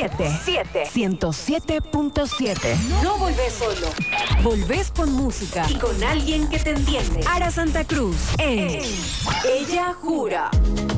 107.7. No volvés solo. Volvés con música y con alguien que te entiende. Ara Santa Cruz en Ella Jura.